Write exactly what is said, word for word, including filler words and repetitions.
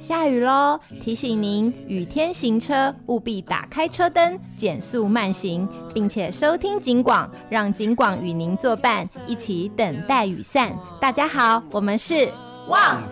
下雨咯，提醒您雨天行车务必打开车灯，减速慢行，并且收听警广，让警广与您作伴，一起等待雨散。大家好，我们是旺